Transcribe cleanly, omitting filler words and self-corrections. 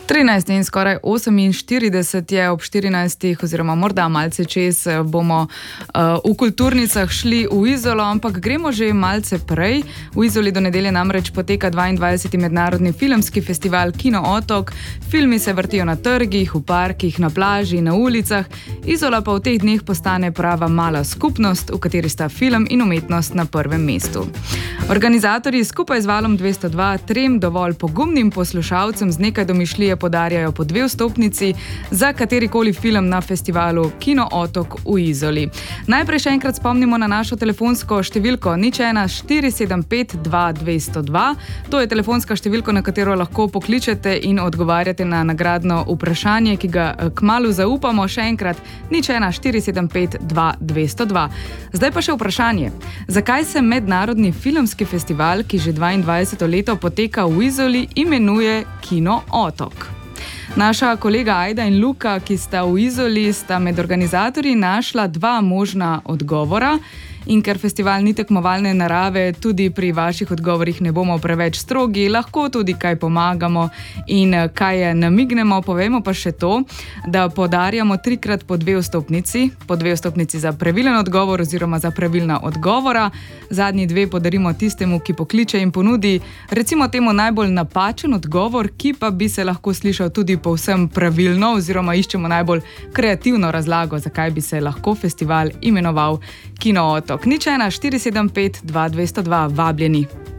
13 in skoraj 48 je ob 14 oziroma morda malce čez bomo v kulturnicah šli v Izolo, ampak gremo že malce prej. V Izoli do nedelje namreč poteka 22. mednarodni filmski festival Kino Otok. Filmi se vrtijo na trgih, v parkih, na plaži, na ulicah. Izola pa v teh dneh postane prava mala skupnost, v kateri sta film in umetnost na prvem mestu. Organizatorji skupaj z Valom 202 trem dovolj pogumnim poslušalcem z nekaj domišljije podarjajo po 2 vstopnici za katerikoli film na festivalu Kino Otok v Izoli. Najprej še enkrat spomnimo na našo telefonsko številko 01 475 2202. To je telefonska številka, na katero lahko pokličete in odgovarjate na nagradno vprašanje, ki ga kmalu zaupamo. Še enkrat 01 475 2202. Zdaj pa še vprašanje. Zakaj se mednarodni filmski festival, ki že 22. leto poteka v Izoli, imenuje Kino Otok? Naša kolega Ajda in Luka, ki sta v Izoli, sta med organizatorji našla 2 možna odgovora. In ker festival ni tekmovalne narave, tudi pri vaših odgovorih ne bomo preveč strogi, lahko tudi kaj pomagamo in kaj namignemo. Povemo pa še to, da podarjamo 3-krat po 2 vstopnici, po 2 vstopnici za pravilen odgovor oziroma za pravilna odgovora. Zadnji 2 podarimo tistemu, ki pokliče in ponudi recimo temu najbolj napačen odgovor, ki pa bi se lahko slišal tudi povsem pravilno oziroma iščemo najbolj kreativno razlago, zakaj bi se lahko festival imenoval Kino Otok. 01 475 2202, vabljeni.